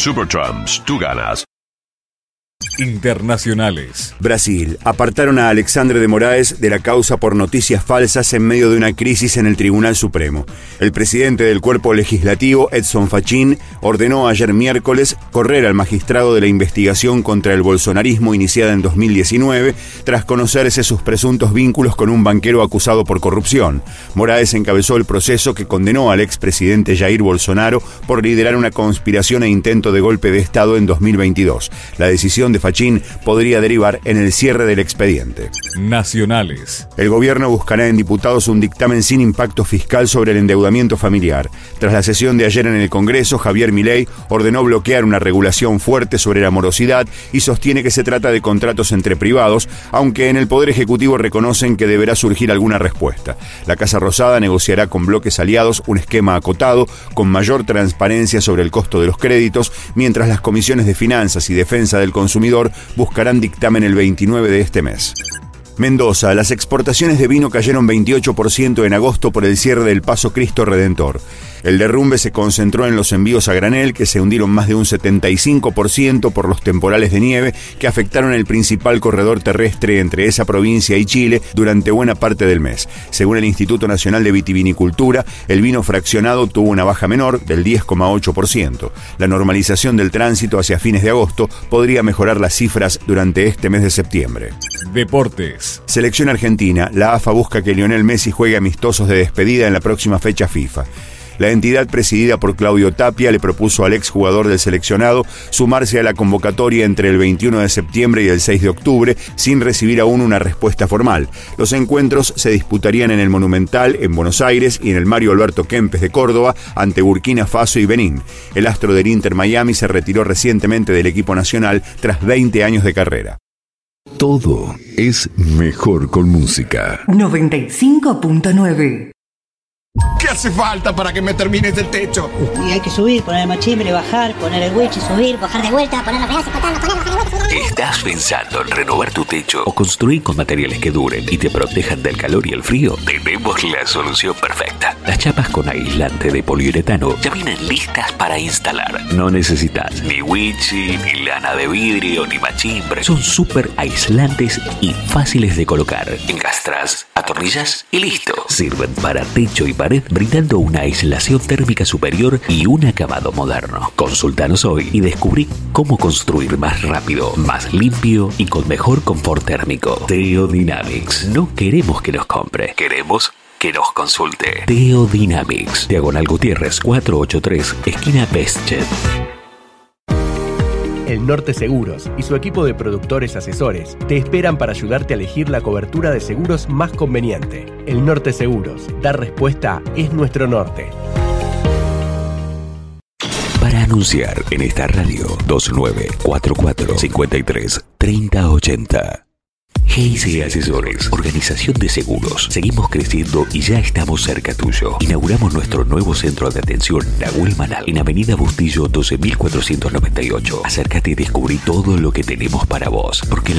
Super Trumps, tú ganas. Internacionales. Brasil. Apartaron a Alexandre de Moraes de la causa por noticias falsas en medio de una crisis en el Tribunal Supremo. El presidente del cuerpo legislativo, Edson Fachin, ordenó ayer miércoles correr al magistrado de la investigación contra el bolsonarismo iniciada en 2019, tras conocerse sus presuntos vínculos con un banquero acusado por corrupción. Moraes encabezó el proceso que condenó al expresidente Jair Bolsonaro por liderar una conspiración e intento de golpe de Estado en 2022. La decisión de Fachin podría derivar en el cierre del expediente. Nacionales. El gobierno buscará en diputados un dictamen sin impacto fiscal sobre el endeudamiento familiar. Tras la sesión de ayer en el Congreso, Javier Milei ordenó bloquear una regulación fuerte sobre la morosidad y sostiene que se trata de contratos entre privados, aunque en el Poder Ejecutivo reconocen que deberá surgir alguna respuesta. La Casa Rosada negociará con bloques aliados un esquema acotado, con mayor transparencia sobre el costo de los créditos, mientras las comisiones de Finanzas y Defensa del Consumidor buscarán dictamen el 29 de este mes. Mendoza. Las exportaciones de vino cayeron 28% en agosto por el cierre del Paso Cristo Redentor. El derrumbe se concentró en los envíos a granel, que se hundieron más de un 75% por los temporales de nieve que afectaron el principal corredor terrestre entre esa provincia y Chile durante buena parte del mes. Según el Instituto Nacional de Vitivinicultura, el vino fraccionado tuvo una baja menor del 10,8%. La normalización del tránsito hacia fines de agosto podría mejorar las cifras durante este mes de septiembre. Deportes. Selección argentina. La AFA busca que Lionel Messi juegue amistosos de despedida en la próxima fecha FIFA. La entidad presidida por Claudio Tapia le propuso al exjugador del seleccionado sumarse a la convocatoria entre el 21 de septiembre y el 6 de octubre, sin recibir aún una respuesta formal. Los encuentros se disputarían en el Monumental, en Buenos Aires, y en el Mario Alberto Kempes de Córdoba, ante Burkina Faso y Benín. El astro del Inter Miami se retiró recientemente del equipo nacional tras 20 años de carrera. Todo es mejor con música. 95.9. ¿Qué hace falta para que me termines el techo? Y hay que subir, poner el machimbre, bajar, poner el wichi, subir, bajar de vuelta, poner los pedazos, cortarlo, poner, bajar de vuelta. ¿Estás pensando en renovar tu techo o construir con materiales que duren y te protejan del calor y el frío? Tenemos la solución perfecta. Las chapas con aislante de poliuretano ya vienen listas para instalar. No necesitas ni wichi, ni lana de vidrio, ni machimbre. Son súper aislantes y fáciles de colocar. Encastras, atornillas y listo. Sirven para techo y pared, brindando una aislación térmica superior y un acabado moderno. Consultanos hoy y descubrí cómo construir más rápido, más limpio y con mejor confort térmico. Teodynamics. No queremos que nos compre, queremos que nos consulte. Teodynamics. Diagonal Gutiérrez 483, esquina Bestchet. El Norte Seguros y su equipo de productores asesores te esperan para ayudarte a elegir la cobertura de seguros más conveniente. El Norte Seguros. Dar respuesta es nuestro norte. Para anunciar en esta radio, 2944-53-3080. GIC Asesores, organización de seguros. Seguimos creciendo y ya estamos cerca tuyo. Inauguramos nuestro nuevo centro de atención Nahuel Manal en Avenida Bustillo 12.498. Acércate y descubrí todo lo que tenemos para vos, porque